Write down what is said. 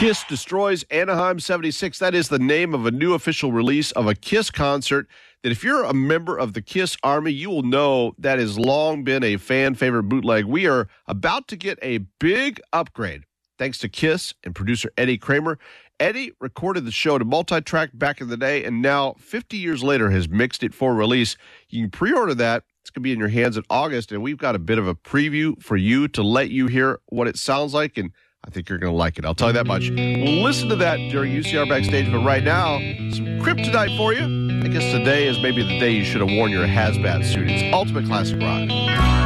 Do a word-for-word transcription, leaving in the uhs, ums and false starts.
Kiss destroys Anaheim seventy-six. That is the name of a new official release of a Kiss concert that if you're a member of the Kiss Army, you will know that has long been a fan favorite bootleg. We are about to get a big upgrade thanks to Kiss and producer Eddie Kramer. Eddie recorded the show to multi-track back in the day, and now fifty years later has mixed it for release. You can pre-order that. It's going to be in your hands in August, and we've got a bit of a preview for you to let you hear what it sounds like, and I think you're going to like it. I'll tell you that much. We'll listen to that during U C R Backstage, but right now, some Kryptonite for you. I guess today is maybe the day you should have worn your hazmat suit. It's Ultimate Classic Rock.